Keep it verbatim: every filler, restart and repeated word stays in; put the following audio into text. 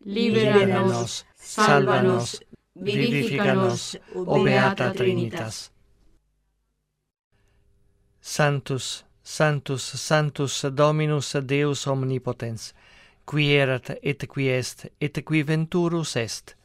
libera nos, salva nos, vivifica nos, o Beata Trinitas. Sanctus, Sanctus, Sanctus, Dominus Deus Omnipotens, qui erat et qui est et qui venturus est,